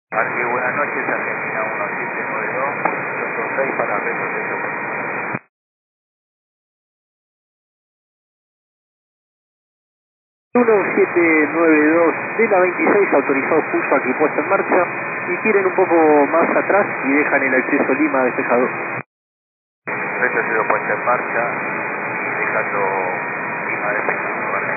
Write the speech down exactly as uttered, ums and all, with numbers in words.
Arqui, buenas noches, Argentina uno siete nueve dos, posición dos seis para retroceso. uno siete nueve dos de la veintiséis, autorizado pulso aquí puesto en marcha, y tiren un poco más atrás y dejan el acceso Lima despejado. Retroceso puesta en marcha y dejando Lima despejado.